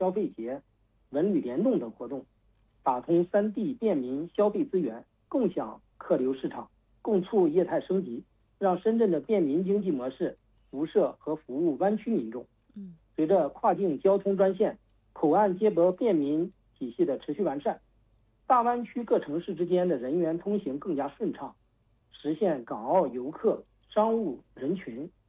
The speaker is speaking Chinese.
消费节、文旅联动等活动，打通三地便民消费资源，共享客流市场，共促业态升级，让深圳的便民经济模式辐射和服务湾区民众。随着跨境交通专线、口岸接驳便民体系的持续完善，大湾区各城市之间的人员通行更加顺畅，实现港澳游客、商务人群